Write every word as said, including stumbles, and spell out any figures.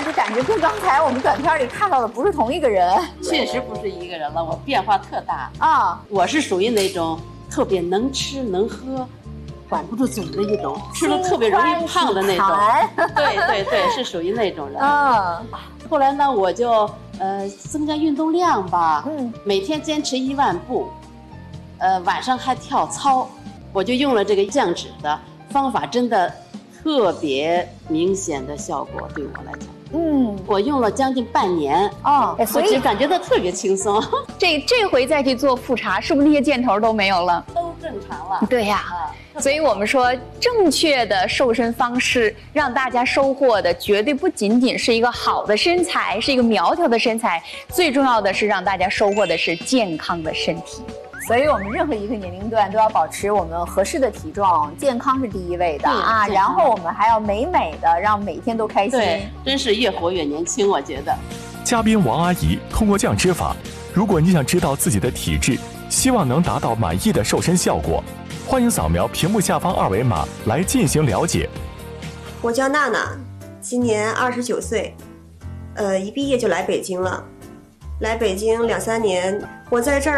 就感觉跟刚才我们短片里看到的不是同一个人。 确实不是一个人了，我变化特大啊！ 我是属于那种特别能吃能喝，管不住嘴的一种，吃的特别容易胖的那种。对对对，是属于那种人。 嗯。 后来呢，我就呃增加运动量吧， 嗯， 每天坚持一万步，呃晚上还跳操，我就用了这个降脂的方法，真的特别明显的效果，对我来讲。嗯，我用了将近半年哦，所以感觉到特别轻松。 这这回再去做复查，是不是那些箭头都没有了？ 都正常了。 对呀、啊，所以我们说正确的瘦身方式，让大家收获的绝对不仅仅是一个好的身材，是一个苗条的身材，最重要的是让大家收获的是健康的身体。 所以我们任何一个年龄段都要保持我们合适的体重，健康是第一位的啊。然后我们还要美美的，让每天都开心。 对，真是越活越年轻，我觉得。 嘉宾王阿姨通过降脂法，如果你想知道自己的体质，希望能达到满意的瘦身效果，欢迎扫描屏幕下方二维码来进行了解。 我叫娜娜，今年二十九岁，呃，一毕业就来北京了。来北京两三年，我在这儿。